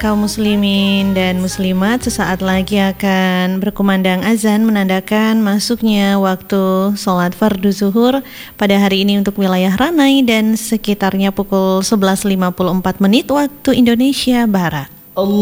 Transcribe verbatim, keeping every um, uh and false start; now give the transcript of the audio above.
kaum muslimin dan muslimat, sesaat lagi akan berkumandang azan menandakan masuknya waktu sholat fardu zuhur pada hari ini untuk wilayah Ranai dan sekitarnya pukul sebelas lima puluh empat menit waktu Indonesia Barat. Allah